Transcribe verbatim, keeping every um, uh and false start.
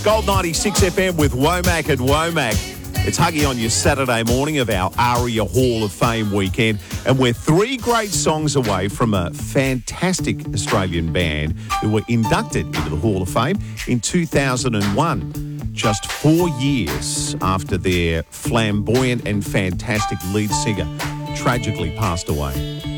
Gold ninety-six F M with Womack and Womack. It's Huggy on your Saturday morning of our ARIA Hall of Fame weekend, and we're three great songs away from a fantastic Australian band who were inducted into the Hall of Fame in two thousand one, just four years after their flamboyant and fantastic lead singer tragically passed away.